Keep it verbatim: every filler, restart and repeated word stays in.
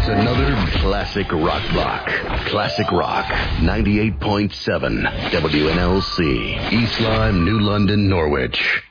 It's another classic rock block. Classic Rock, ninety-eight point seven W N L C, East Lyme, New London, Norwich.